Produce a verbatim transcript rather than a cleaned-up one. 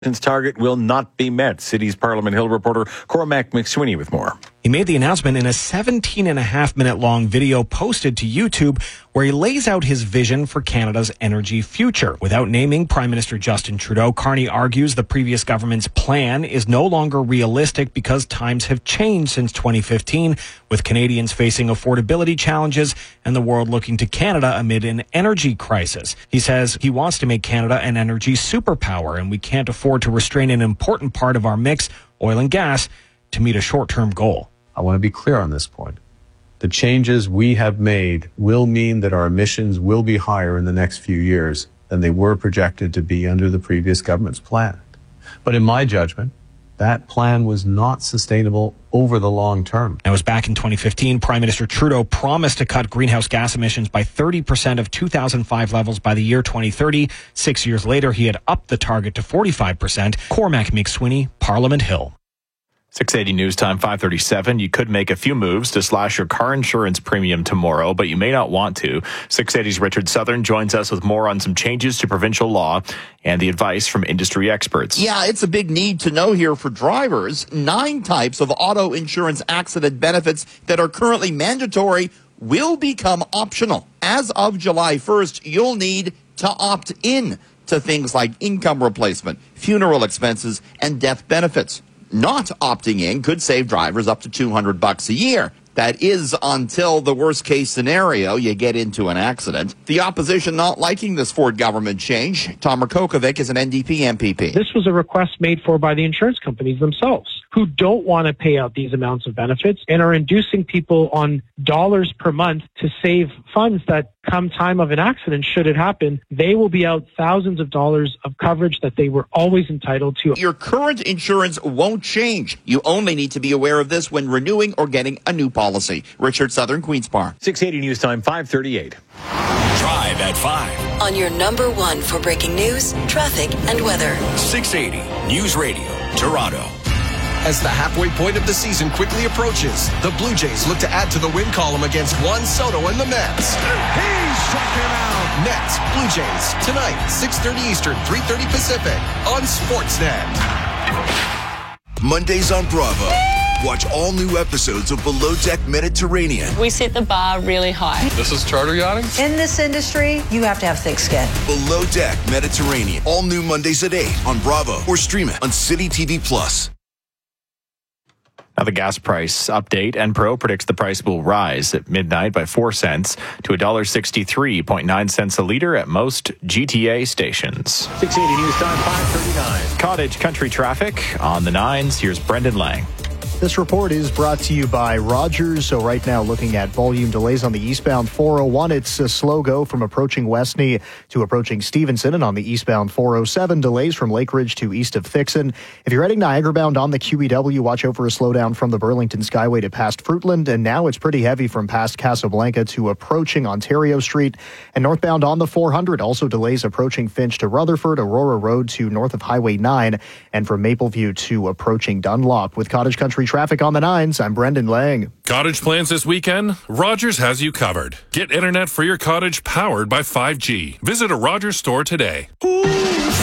target will not be met. City's Parliament Hill reporter Cormac McSweeney with more. He made the announcement in a seventeen and a half minute long video posted to YouTube where he lays out his vision for Canada's energy future. Without naming Prime Minister Justin Trudeau, Carney argues the previous government's plan is no longer realistic because times have changed since twenty fifteen, with Canadians facing affordability challenges and the world looking to Canada amid an energy crisis. He says he wants to make Canada an energy superpower, and we can't afford to restrain an important part of our mix, oil and gas, to meet a short-term goal. I want to be clear on this point. The changes we have made will mean that our emissions will be higher in the next few years than they were projected to be under the previous government's plan. But in my judgment, that plan was not sustainable over the long term. It was back in twenty fifteen, Prime Minister Trudeau promised to cut greenhouse gas emissions by thirty percent of two thousand five levels by the year twenty thirty. Six years later, he had upped the target to forty-five percent. Cormac McSweeney, Parliament Hill. six eighty News Time, five thirty-seven. You could make a few moves to slash your car insurance premium tomorrow, but you may not want to. six eighty's Richard Southern joins us with more on some changes to provincial law and the advice from industry experts. Yeah, it's a big need to know here for drivers. Nine types of auto insurance accident benefits that are currently mandatory will become optional. As of July first, you'll need to opt in to things like income replacement, funeral expenses, and death benefits. Not opting in could save drivers up to two hundred bucks a year. That is until the worst case scenario, you get into an accident. The opposition not liking this Ford government change. Tom Rakokovic is an N D P M P P. This was a request made for by the insurance companies themselves, who don't want to pay out these amounts of benefits and are inducing people on dollars per month to save funds that come time of an accident, should it happen, they will be out thousands of dollars of coverage that they were always entitled to. Your current insurance won't change. You only need to be aware of this when renewing or getting a new policy. Richard Southern, Queen's Park. six eighty News Time, five thirty-eight. Drive at five. On your number one for breaking news, traffic, and weather. six eighty News Radio, Toronto. As the halfway point of the season quickly approaches, the Blue Jays look to add to the win column against Juan Soto and the Mets. He struck him out. Mets, Blue Jays, tonight, six thirty Eastern, three thirty Pacific, on Sportsnet. Mondays on Bravo. Watch all new episodes of Below Deck Mediterranean. We set the bar really high. This is charter yachting. In this industry, you have to have thick skin. Below Deck Mediterranean. All new Mondays at eight on Bravo or stream it on City T V Plus. Now the gas price update. Enpro predicts the price will rise at midnight by four cents to one dollar sixty-three point nine cents a litre at most G T A stations. six eighty News Time, five thirty-nine. Cottage country traffic on the nines. Here's Brendan Lang. This report is brought to you by Rogers. So right now, looking at volume delays on the eastbound four oh one, it's a slow go from approaching Westney to approaching Stevenson, and on the eastbound four oh seven, delays from Lake Ridge to east of Thixon. If you're heading Niagara bound on the Q E W, watch out for a slowdown from the Burlington Skyway to past Fruitland, and now it's pretty heavy from past Casablanca to approaching Ontario Street. And northbound on the four hundred, also delays approaching Finch to Rutherford, Aurora Road to north of Highway nine, and from Mapleview to approaching Dunlop. With Cottage Country traffic on the nines, I'm Brendan Lang. Cottage plans this weekend? Rogers has you covered. Get internet for your cottage powered by five G. Visit a Rogers store today.